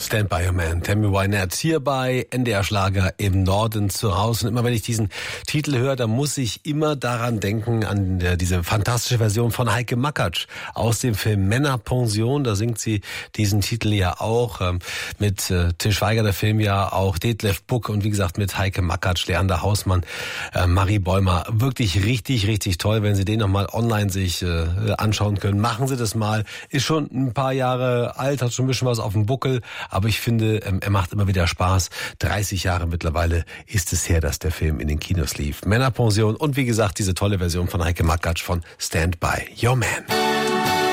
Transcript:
Stand by Your Man, Tammy Wynette, hier bei NDR Schlager im Norden zu Hause. Und immer wenn ich diesen Titel höre, dann muss ich immer daran denken, an diese fantastische Version von Heike Makatsch aus dem Film Männerpension. Da singt sie diesen Titel ja auch mit Til Schweiger, der Film ja auch Detlef Buck und wie gesagt mit Heike Makatsch, Leander Hausmann, Marie Bäumer. Wirklich richtig, richtig toll, wenn Sie den nochmal online sich anschauen können. Machen Sie das mal. Ist schon ein paar Jahre alt, hat schon ein bisschen was auf dem Buckel. Aber ich finde, er macht immer wieder Spaß. 30 Jahre mittlerweile ist es her, dass der Film in den Kinos lief. Männerpension und wie gesagt, diese tolle Version von Heike Makatsch von Stand by Your Man.